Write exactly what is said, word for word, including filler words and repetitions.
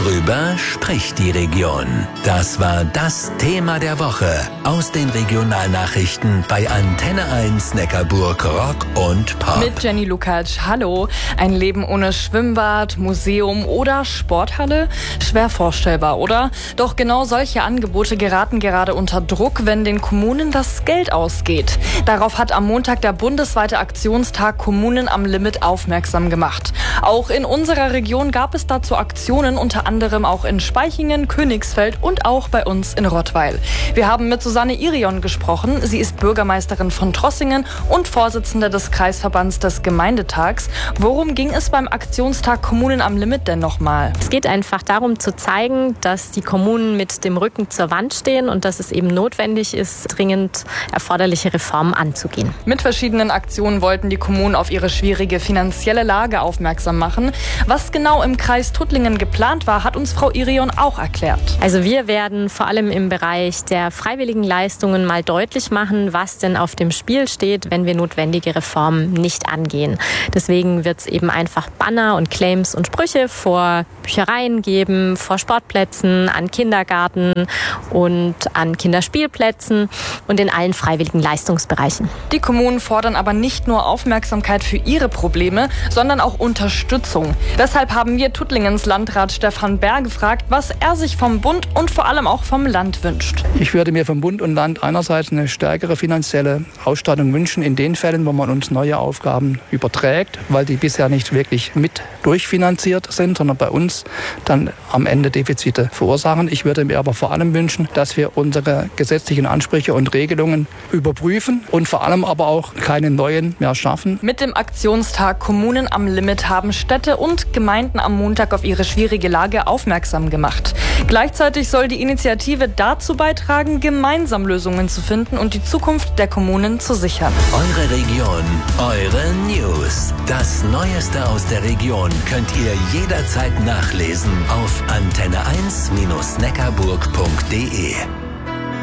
Darüber spricht die Region. Das war das Thema der Woche aus den Regionalnachrichten bei Antenne eins Neckarburg Rock und Pop. Mit Jenny Lukacs. Hallo. Ein Leben ohne Schwimmbad, Museum oder Sporthalle? Schwer vorstellbar, oder? Doch genau solche Angebote geraten gerade unter Druck, wenn den Kommunen das Geld ausgeht. Darauf hat am Montag der bundesweite Aktionstag Kommunen am Limit aufmerksam gemacht. Auch in unserer Region gab es dazu Aktionen, unter anderem auch in Spaichingen, Königsfeld und auch bei uns in Rottweil. Wir haben mit Susanne Irion gesprochen. Sie ist Bürgermeisterin von Trossingen und Vorsitzende des Kreisverbands des Gemeindetags. Worum ging es beim Aktionstag Kommunen am Limit denn nochmal? Es geht einfach darum zu zeigen, dass die Kommunen mit dem Rücken zur Wand stehen und dass es eben notwendig ist, dringend erforderliche Reformen anzugehen. Mit verschiedenen Aktionen wollten die Kommunen auf ihre schwierige finanzielle Lage aufmerksam machen. Was genau im Kreis Tuttlingen geplant war, hat uns Frau Irion auch erklärt. Also wir werden vor allem im Bereich der freiwilligen Leistungen mal deutlich machen, was denn auf dem Spiel steht, wenn wir notwendige Reformen nicht angehen. Deswegen wird es eben einfach Banner und Claims und Sprüche vor Büchereien geben, vor Sportplätzen, an Kindergarten und an Kinderspielplätzen und in allen freiwilligen Leistungsbereichen. Die Kommunen fordern aber nicht nur Aufmerksamkeit für ihre Probleme, sondern auch Unterstützung. Deshalb haben wir Tuttlingens Landrat Stefan Bär gefragt, was er sich vom Bund und vor allem auch vom Land wünscht. Ich würde mir vom Bund und Land einerseits eine stärkere finanzielle Ausstattung wünschen in den Fällen, wo man uns neue Aufgaben überträgt, weil die bisher nicht wirklich mit durchfinanziert sind, sondern bei uns dann am Ende Defizite verursachen. Ich würde mir aber vor allem wünschen, dass wir unsere gesetzlichen Ansprüche und Regelungen überprüfen und vor allem aber auch keine neuen mehr schaffen. Mit dem Aktionstag Kommunen am Limit haben Städte und Gemeinden am Montag auf ihre schwierige Lage aufmerksam gemacht. Gleichzeitig soll die Initiative dazu beitragen, gemeinsam Lösungen zu finden und die Zukunft der Kommunen zu sichern. Eure Region, eure News. Das Neueste aus der Region könnt ihr jederzeit nachlesen auf antenne eins Bindestrich neckarburg punkt de.